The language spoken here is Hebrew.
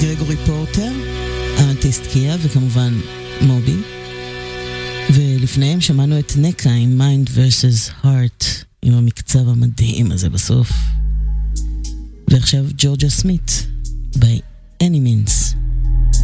גרגורי פורטר, ארטיסט קיה וכמובן מובי. ולפניהם שמענו את נקה עם Mind vs. Heart עם המקצב המדהים הזה בסוף. ועכשיו ג'ורג'ה סמית by Any Means.